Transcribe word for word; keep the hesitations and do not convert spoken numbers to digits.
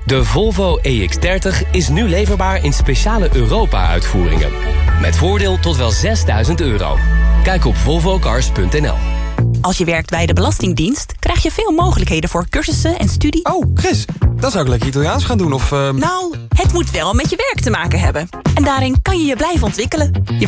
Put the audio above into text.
De Volvo E X dertig is nu leverbaar in speciale Europa-uitvoeringen. Met voordeel tot wel zesduizend euro. Kijk op volvo cars punt n l. Als je werkt bij de Belastingdienst, krijg je veel mogelijkheden voor cursussen en studie. Oh, Chris, dan zou ik lekker Italiaans gaan doen of... Uh... Nou, het moet wel met je werk te maken hebben. En daarin kan je je blijven ontwikkelen. Je